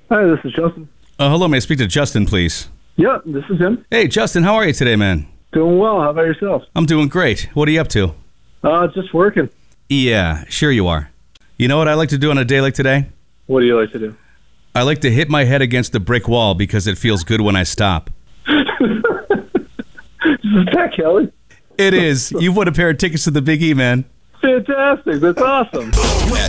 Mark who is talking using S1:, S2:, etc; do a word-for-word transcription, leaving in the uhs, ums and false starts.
S1: Hi, this is Justin.
S2: Uh, hello, may I speak to Justin, please?
S1: Yeah, this is him.
S2: Hey, Justin, how are you today, man?
S1: Doing well. How about yourself?
S2: I'm doing great. What are you up to?
S1: Uh, just working.
S2: Yeah, sure you are. You know what I like to do on a day like today?
S1: What do you like to do?
S2: I like to hit my head against the brick wall because it feels good when I stop.
S1: Is that Kelly?
S2: It is. You've won a pair of tickets to the Big E, man.
S1: Fantastic. That's awesome.